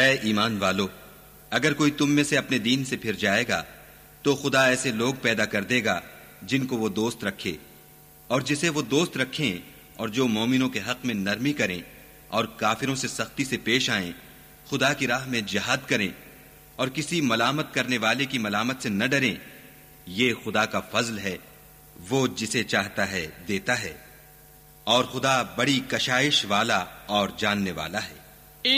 ऐ ईमान वालो, अगर कोई तुम में से अपने दीन से फिर जाएगा तो खुदा ऐसे लोग पैदा कर देगा जिनको वो दोस्त रखे और जिसे वो दोस्त रखें, और जो मोमिनों के हक में नरमी करें और काफिरों से सख्ती से पेश आएं, खुदा की राह में जिहाद करें और किसी मलामत करने वाले की मलामत से न डरें। ये खुदा का फजल है, वो जिसे चाहता है देता है, और खुदा बड़ी कशाइश वाला और जानने वाला है।